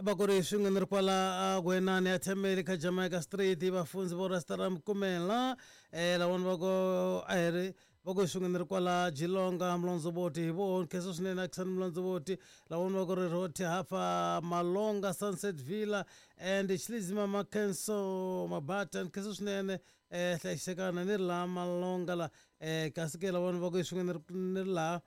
bakuri shunganir kwala gwenani atemeli ka Jamaica Street bafunzi borastara mkumela lawon bago aire bago shunganir kwala Jilonga mlonzo boti bo keso snena aksan mlonzo boti lawon bago roti hapa Malonga Sunset Villa and Chlizima Makenso Mabatan keso snene tlaishekana nirla Malonga la kasike lawon bago shunganir nirla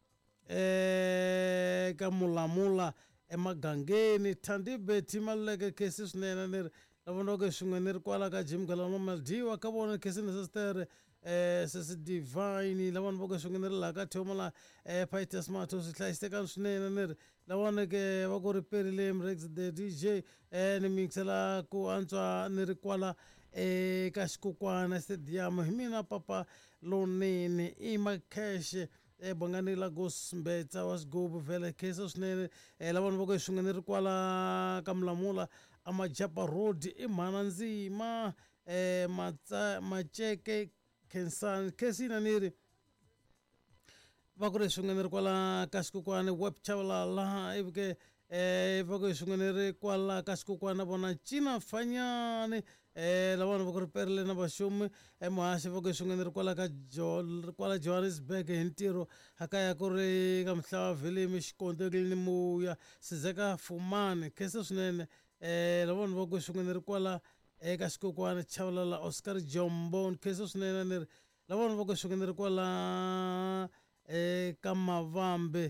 kamulamula emagangeni thandibe timaleke kesis nena nir lavonoke shunganir kwala ka jim kala normal diwa kabona kesin sister sis divine lavon boke shunganir la ka thomala paitas ma to sitlaiste kan snena nir lavonke bogo reperilem rex de DJ ni mixela ku antswa nir kwala kashku kwana se diamo himina papa lonene imakeshe bangani Lagos mbetsa wasgobu vele kesos nene laban boke shunganir kwala kamlamula amajapa road imana nzima matsa macheke kensan kesina niri bakure shunganir kwala kasku kwane web chabla la ibke boke shunganir kwala kasku kwana bona china fanyane lawan boke perle na bashum mahase boke shunganir kwala ka jol kwala Johannesburg hentiro hakaya kore kamhlawa vele mishkondelni muya sizeka fumane keso sunene lawan boke shunganir kwala kasku kwana chabla la Oscar Jombon keso sunene nir lawan boke shunganir kwala kamavambe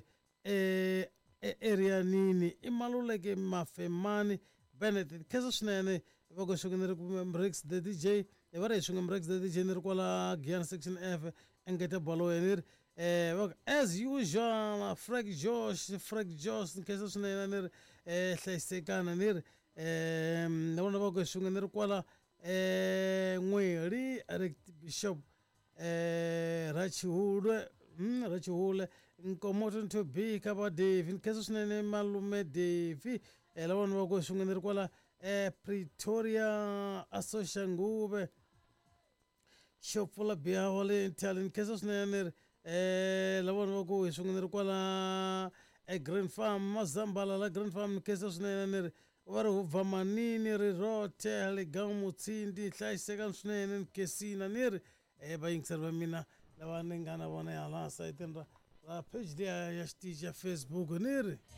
area nini imaluleke mafemani Benedict keso snene bogo shunganir Rex de DJ evare shungam Rex de DJ nir kwala Gian section F engete balo enir as usual Frank Josh keso snene nir tlesekana nir nona bogo shunganir kwala ngweri Bishop Rachihule nkomoto to be kaba Dave keso snene malume Dave elawon wago shunganir kwala Pretoria Asoshanguve Shopula Biawale Talent keso snene lawon wago shunganir kwala Grand Farm Mazambala la Grand Farm keso snene waru vamanini rirote haligamu tsindi tlaiseka snene kesina nir baying servamina lawanengana wana ala saitenra la page dia yastija Facebook nir